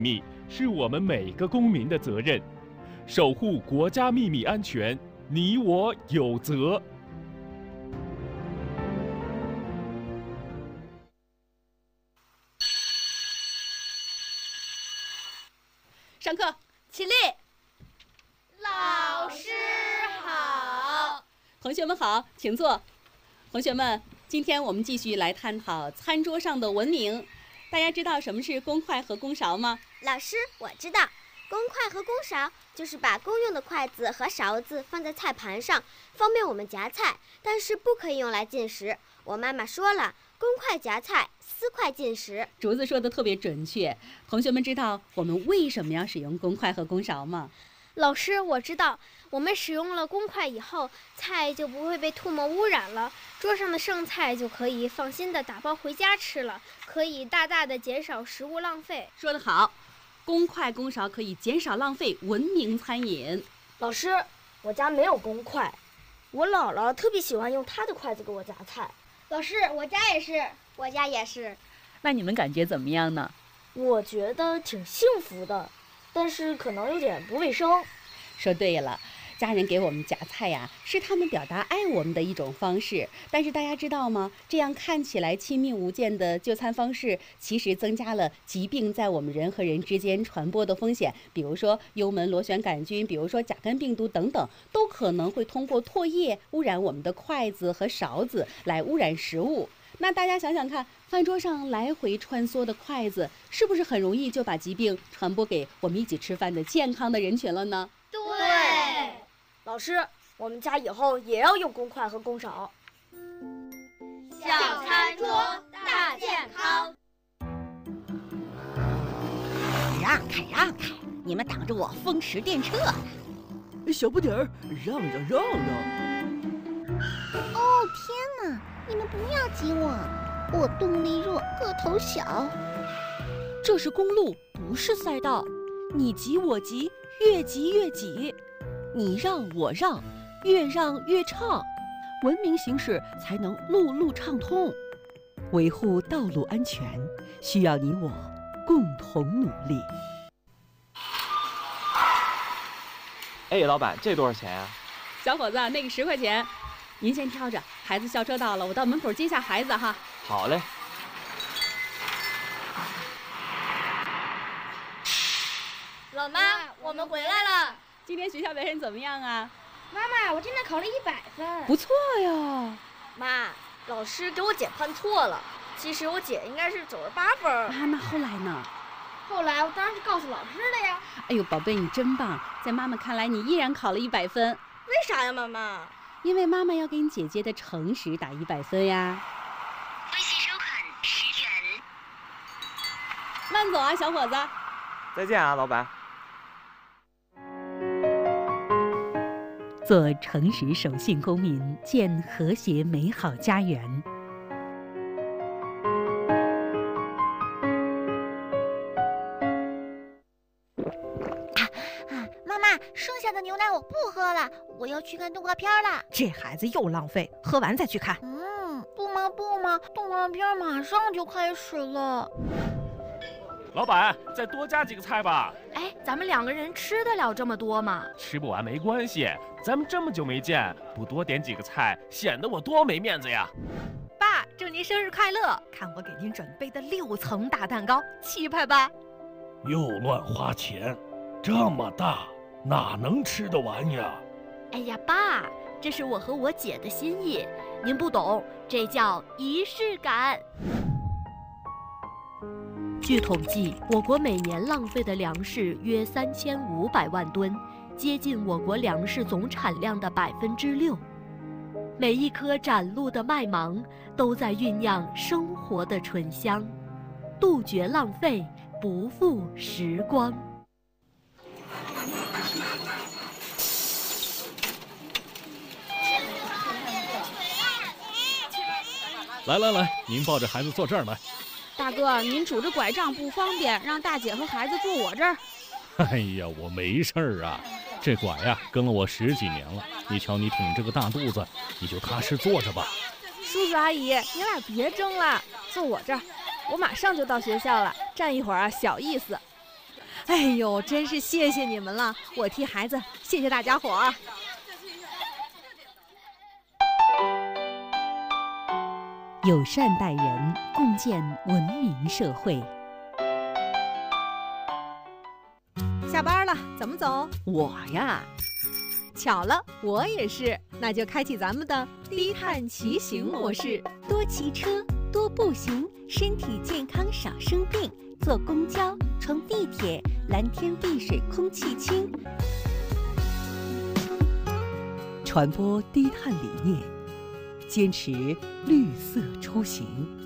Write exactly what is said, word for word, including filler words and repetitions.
密是我们每个公民的责任，守护国家秘密安全，你我有责。 上课，起立。 老师好。 同学们好，请坐。同学们，今天我们继续来探讨餐桌上的文明。大家知道什么是公筷和公勺吗？ 老师，我知道，公筷和公勺就是把公用的筷子和勺子放在菜盘上，方便我们夹菜，但是不可以用来进食。我妈妈说了，公筷夹菜，私筷进食。 竹子说的特别准确。同学们知道我们为什么要使用公筷和公勺吗？ 老师，我知道，我们使用了公筷以后，菜就不会被唾沫污染了，桌上的剩菜就可以放心的打包回家吃了，可以大大的减少食物浪费。 说得好，公筷公勺可以减少浪费，文明餐饮。 老师，我家没有公筷，我姥姥特别喜欢用她的筷子给我夹菜。 老师，我家也是， 我家也是。 那你们感觉怎么样呢？ 我觉得挺幸福的，但是可能有点不卫生。 说对了，家人给我们夹菜呀，是他们表达爱我们的一种方式。但是大家知道吗？这样看起来亲密无间的就餐方式，其实增加了疾病在我们人和人之间传播的风险。比如说幽门螺旋杆菌，比如说甲肝病毒等等，都可能会通过唾液污染我们的筷子和勺子，来污染食物。那大家想想看，饭桌上来回穿梭的筷子，是不是很容易就把疾病传播给我们一起吃饭的健康的人群了呢？ 对，老师，我们家以后也要用公筷和公勺。 小餐桌大健康。 让开让开，你们挡着我风驰电掣呢。 小不点儿，让让让让。 哦天哪！你们不要挤我，我动力弱，个头小。 这是公路，不是赛道，你挤我挤，越挤越挤，你让我让，越让越畅，文明行驶才能路路畅通。维护道路安全，需要你我共同努力。 哎，老板，这多少钱呀？ 小伙子，那个十块钱。您先挑着，孩子校车到了，我到门口接下孩子哈。 好嘞。 老妈，我们回来了。 今天学校表现怎么样啊？ 妈妈，我今天考了一百分。 不错呀。 妈，老师给我姐判错了，其实我姐应该是九十八分。 啊，那后来呢？ 后来我当然是告诉老师了呀。 哎呦，宝贝，你真棒，在妈妈看来，你依然考了一百分。 为啥呀，妈妈？ 因为妈妈要给你姐姐的诚实打一百分呀。 微信收款十元。 慢走啊，小伙子。 再见啊，老板。 做诚实守信公民，建和谐美好家园。 剩下的牛奶我不喝了，我要去看动画片了。 这孩子又浪费，喝完再去看。 嗯，不嘛不嘛，动画片马上就开始了。 老板，再多加几个菜吧。 哎，咱们两个人吃得了这么多吗？ 吃不完没关系，咱们这么久没见，不多点几个菜，显得我多没面子呀。 爸，祝您生日快乐！看我给您准备的六层大蛋糕，气派吧？ 又乱花钱，这么大。哪能吃得完呀？ 哎呀，爸，这是我和我姐的心意，您不懂，这叫仪式感。据统计，我国每年浪费的粮食约三千五百万吨，接近我国粮食总产量的百分之六。每一颗展露的麦芒，都在酝酿生活的醇香，杜绝浪费，不负时光。 来来来，您抱着孩子坐这儿来。 大哥，您拄着拐杖不方便，让大姐和孩子坐我这儿。 哎呀，我没事儿啊，这拐呀跟了我十几年了。你瞧你挺着个大肚子，你就踏实坐着吧。 叔叔阿姨，你俩别争了，坐我这儿，我马上就到学校了，站一会儿啊小意思。 哎呦，真是谢谢你们了，我替孩子谢谢大家伙儿。 友善待人，共建文明社会。 下班了，怎么走？ 我呀， 巧了，我也是。那就开启咱们的低碳骑行模式， 多骑车，多步行，身体健康少生病。坐公交，乘地铁，蓝天碧水空气清。 传播低碳理念，坚持绿色出行。